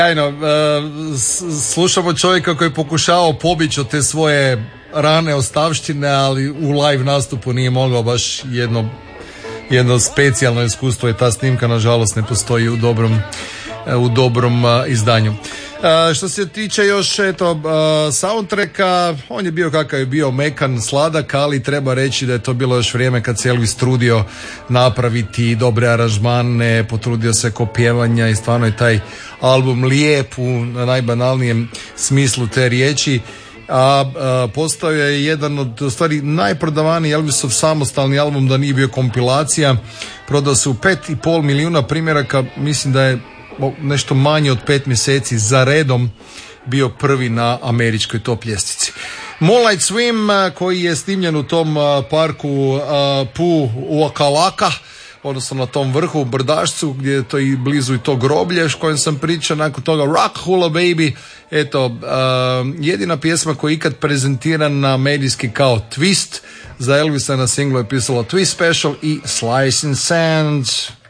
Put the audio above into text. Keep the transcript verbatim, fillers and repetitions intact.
Ajno, uh, slušamo čovjeka koji je pokušao pobjeći od te svoje rane ostavštine, ali u live nastupu nije mogao. Baš jedno, jedno specijalno iskustvo je ta snimka, nažalost ne postoji u dobrom, u dobrom uh, izdanju. Uh, što se tiče još eto, uh, soundtracka, on je bio kakav je bio, mekan, sladak, ali treba reći da je to bilo još vrijeme kad se Elvis trudio napraviti dobre aranžmane, potrudio se oko pjevanja i stvarno je taj album lijep u najbanalnijem smislu te riječi. A, a postao je jedan od, u stvari, najprodavaniji Elvisov samostalni album da nije bio kompilacija. Prodao se u pet i pol milijuna primjeraka, mislim da je nešto manje od pet mjeseci za redom bio prvi na američkoj top ljestvici. Moonlight Swim, koji je snimljen u tom parku Pu Uakalaka, odnosno na tom vrhu brdašcu gdje je to i blizu i to groblje s kojim sam pričao. Nakon toga Rock Hula Baby, eto uh, jedina pjesma koja je ikad prezentirana medijski kao Twist. Za Elvisa na singlu je pisalo Twist Special i Slice and Sand.